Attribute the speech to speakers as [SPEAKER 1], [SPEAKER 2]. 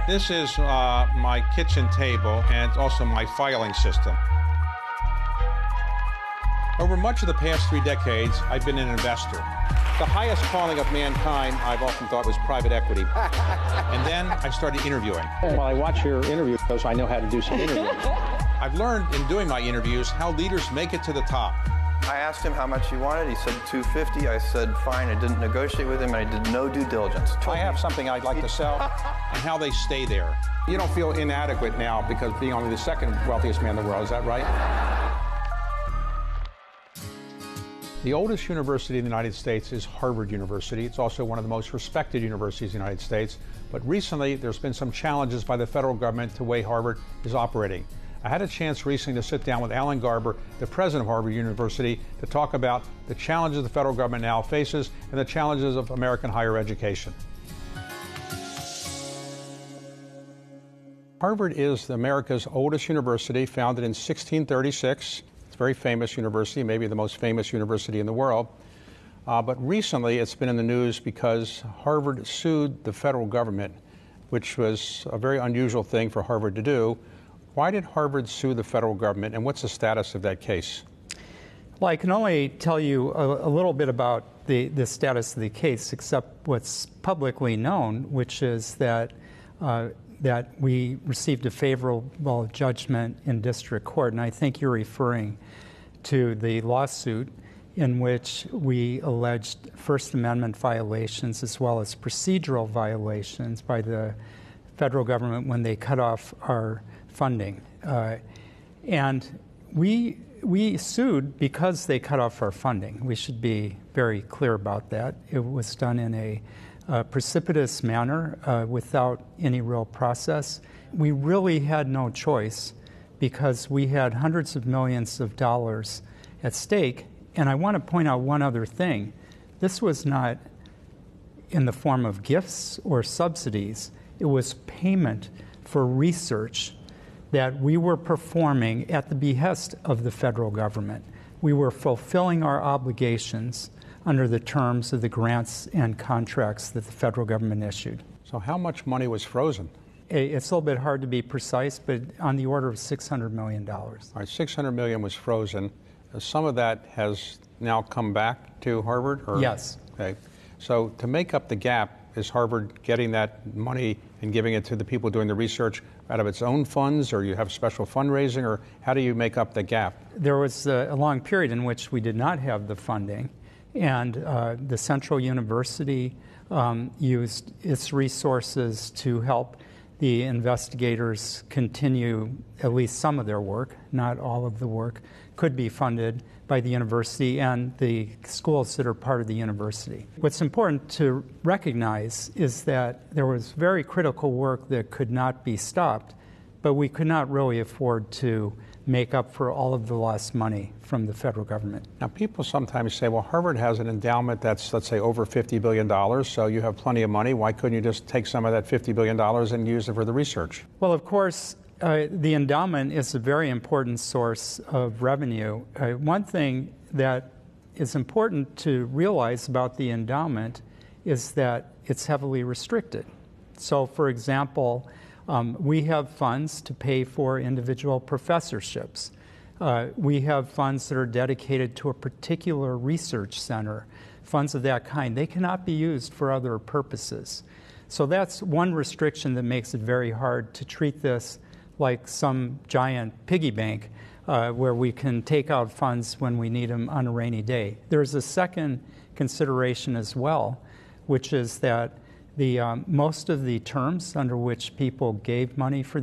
[SPEAKER 1] This is my kitchen table, and it's also my filing system. Over much of the past 3 decades, I've been an investor. The highest calling of mankind, I've often thought, was private equity. And then I started interviewing.
[SPEAKER 2] While I watch your interviews, I know how to do some interviewing.
[SPEAKER 1] I've learned in doing my interviews how leaders make it to the top.
[SPEAKER 3] I asked him how much he wanted. He said $250. I said, fine. I didn't negotiate with him, and I did no due diligence.
[SPEAKER 1] I have something I'd like to sell, and how they stay there. You don't feel inadequate now because being only the second wealthiest man in the world, is that right? The oldest university in the United States is Harvard University. It's also one of the most respected universities in the United States. But recently, there's been some challenges by the federal government to the way Harvard is operating. I had a chance recently to sit down with Alan Garber, the president of Harvard University, to talk about the challenges the federal government now faces and the challenges of American higher education. Harvard is America's oldest university, founded in 1636. It's a very famous university, maybe the most famous university in the world. But recently it's been in the news because Harvard sued the federal government, which was a very unusual thing for Harvard to do. Why did Harvard sue the federal government, and what's the status of that case?
[SPEAKER 4] Well, I can only tell you a little bit about the status of the case, except what's publicly known, which is that we received a favorable judgment in district court, and I think you're referring to the lawsuit in which we alleged First Amendment violations as well as procedural violations by the federal government when they cut off our funding. And we sued because they cut off our funding. We should be very clear about that. It was done in a precipitous manner without any real process. We really had no choice because we had hundreds of millions of dollars at stake. And I want to point out one other thing. This was not in the form of gifts or subsidies. It was payment for research that we were performing at the behest of the federal government. We were fulfilling our obligations under the terms of the grants and contracts that the federal government issued.
[SPEAKER 1] So how much money was frozen?
[SPEAKER 4] It's a little bit hard to be precise, but on the order of $600 million.
[SPEAKER 1] All right, $600 million was frozen. Some of that has now come back to Harvard? Or?
[SPEAKER 4] Yes.
[SPEAKER 1] Okay. So to make up the gap, is Harvard getting that money and giving it to the people doing the research out of its own funds, or you have special fundraising, or how do you make up the gap?
[SPEAKER 4] There was a long period in which we did not have the funding, and the Central University used its resources to help the investigators continue at least some of their work. Not all of the work could be funded by the university and the schools that are part of the university. What's important to recognize is that there was very critical work that could not be stopped, but we could not really afford to make up for all of the lost money from the federal government.
[SPEAKER 1] Now, people sometimes say, well, Harvard has an endowment that's, let's say, over $50 billion, so you have plenty of money. Why couldn't you just take some of that $50 billion and use it for the research?
[SPEAKER 4] Well, of course, the endowment is a very important source of revenue. One thing that is important to realize about the endowment is that it's heavily restricted. So, for example, we have funds to pay for individual professorships. We have funds that are dedicated to a particular research center, funds of that kind. They cannot be used for other purposes. So that's one restriction that makes it very hard to treat this like some giant piggy bank where we can take out funds when we need them on a rainy day. There's a second consideration as well, which is that most of the terms under which people gave money for